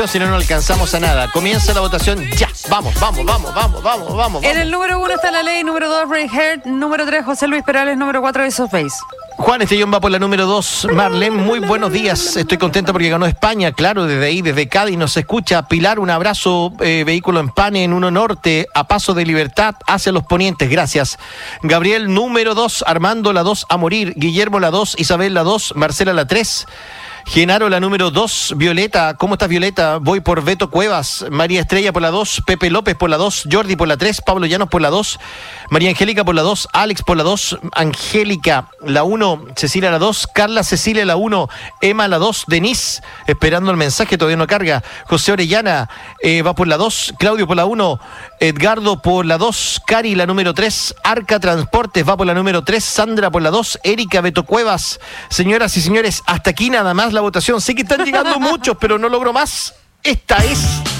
Si no alcanzamos a nada. Comienza la votación ya. Vamos. En el número 1 está La Ley, número 2 Braveheart, número 3 José Luis Perales, número 4 Ace of Base. Juan Estellón va por la número 2. Marlene, muy buenos días. Estoy contenta porque ganó España. Claro, desde ahí, desde Cádiz nos escucha. Pilar, un abrazo. Vehículo en Pane, en 1 Norte, a Paso de Libertad, hacia los Ponientes. Gracias. Gabriel, número 2. Armando, la 2, a morir. Guillermo, la 2. Isabel, la 2. Marcela, la 3. Genaro, la número 2, Violeta, ¿cómo estás, Violeta? Voy por Beto Cuevas, María Estrella por la 2, Pepe López por la 2, Jordi por la 3, Pablo Llanos por la 2, María Angélica por la 2, Alex por la 2, Angélica la 1, Cecilia la 2, Carla Cecilia la 1, Emma la 2, Denise, esperando el mensaje, todavía no carga, José Orellana va por la 2, Claudio por la 1, Edgardo por la 2, Cari la número 3, Arca Transportes va por la número 3, Sandra por la 2, Erika Beto Cuevas. Señoras y señores, hasta aquí nada más la votación. Sé que están llegando muchos, pero no logro más. Esta es